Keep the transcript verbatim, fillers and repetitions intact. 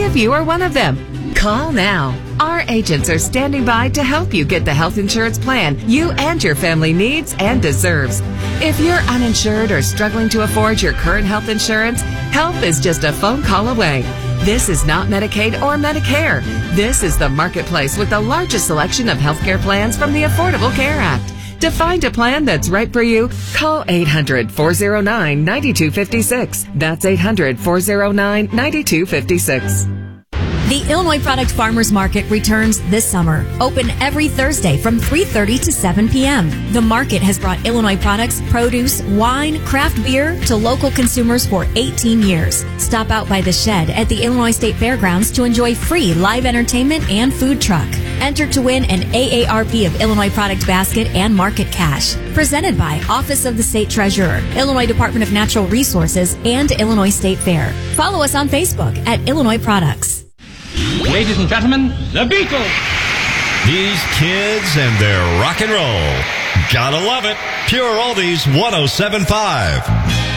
if you are one of them. Call now. Our agents are standing by to help you get the health insurance plan you and your family needs and deserves. If you're uninsured or struggling to afford your current health insurance, help is just a phone call away. This is not Medicaid or Medicare. This is the Marketplace with the largest selection of healthcare plans from the Affordable Care Act. To find a plan that's right for you, call eight hundred, four oh nine, nine two five six. That's eight hundred, four oh nine, nine two five six. The Illinois Product Farmers Market returns this summer. Open every Thursday from three thirty to seven p.m. The market has brought Illinois products, produce, wine, craft beer to local consumers for eighteen years. Stop out by the shed at the Illinois State Fairgrounds to enjoy free live entertainment and food truck. Enter to win an A A R P of Illinois Product Basket and Market Cash. Presented by Office of the State Treasurer, Illinois Department of Natural Resources, and Illinois State Fair. Follow us on Facebook at Illinois Products. Ladies and gentlemen, the Beatles. These kids and their rock and roll. Gotta love it. Pure Oldies one oh seven point five.